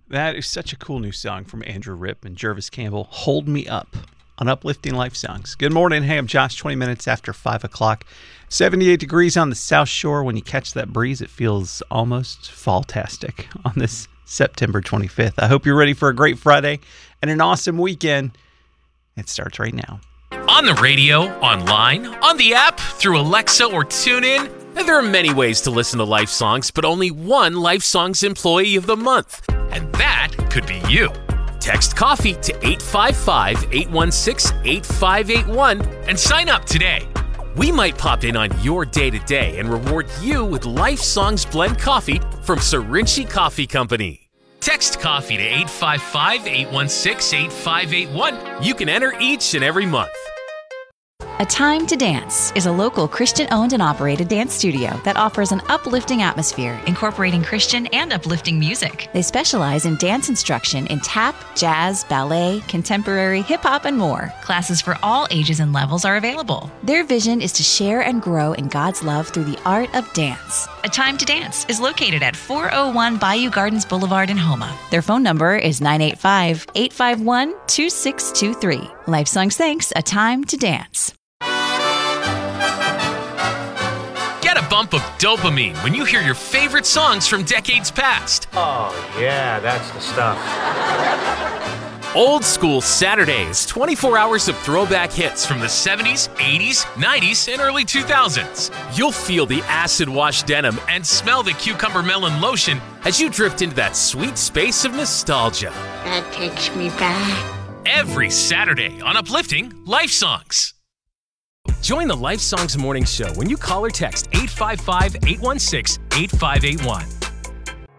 That is such a cool new song from Andrew Ripp and Jervis Campbell. Hold Me Up on Uplifting Life Songs. Good morning. Hey, I'm Josh, 20 minutes after 5 o'clock. 78 degrees on the South Shore. When you catch that breeze, it feels almost fall-tastic on this September 25th. I hope you're ready for a great Friday and an awesome weekend. It starts right now. On the radio, online, on the app, through Alexa or TuneIn. And there are many ways to listen to Life Songs, but only one Life Songs Employee of the Month. And that could be you. Text coffee to 855-816-8581 and sign up today. We might pop in on your day-to-day and reward you with Life Songs Blend Coffee from Serinci Coffee Company. Text coffee to 855-816-8581. You can enter each and every month. A Time to Dance is a local Christian-owned and operated dance studio that offers an uplifting atmosphere, incorporating Christian and uplifting music. They specialize in dance instruction in tap, jazz, ballet, contemporary, hip-hop, and more. Classes for all ages and levels are available. Their vision is to share and grow in God's love through the art of dance. A Time to Dance is located at 401 Bayou Gardens Boulevard in Houma. Their phone number is 985-851-2623. Life Songs thanks A Time to Dance. Get a bump of dopamine when you hear your favorite songs from decades past. Oh, yeah, that's the stuff. Old School Saturdays, 24 hours of throwback hits from the 70s, 80s, 90s, and early 2000s. You'll feel the acid-wash denim and smell the cucumber melon lotion as you drift into that sweet space of nostalgia. That takes me back. Every Saturday on Uplifting Life Songs. Join the Life Songs Morning Show when you call or text 855-816-8581.